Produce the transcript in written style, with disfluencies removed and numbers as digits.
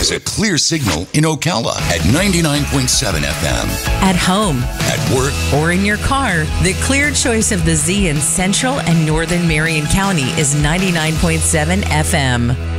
has a clear signal in Ocala at 99.7 FM. At home, At work, or in your car, the clear choice of the Z in Central and Northern Marion County is 99.7 FM.